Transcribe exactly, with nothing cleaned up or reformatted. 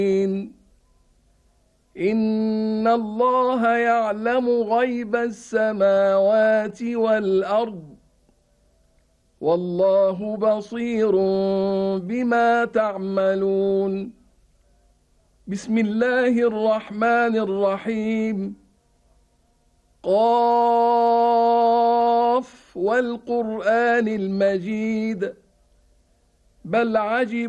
إن الله يعلم غيب السماوات والأرض والله بصير بما تعملون. بسم الله الرحمن الرحيم. قاف والقرآن المجيد بل عجب